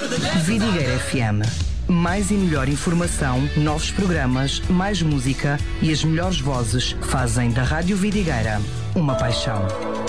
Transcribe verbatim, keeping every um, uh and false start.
Vidigueira F M. Mais e melhor informação, novos programas, mais música e as melhores vozes fazem da Rádio Vidigueira uma paixão.